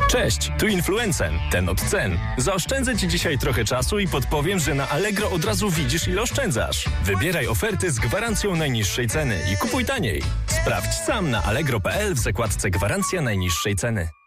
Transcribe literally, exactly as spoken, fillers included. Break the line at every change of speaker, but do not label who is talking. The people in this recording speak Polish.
Cześć, tu Influencen, ten od cen. Zaoszczędzę Ci dzisiaj trochę czasu i podpowiem, że na Allegro od razu widzisz, ile oszczędzasz. Wybieraj oferty z gwarancją najniższej ceny i kupuj taniej. Sprawdź sam na allegro kropka p l w zakładce Gwarancja najniższej ceny.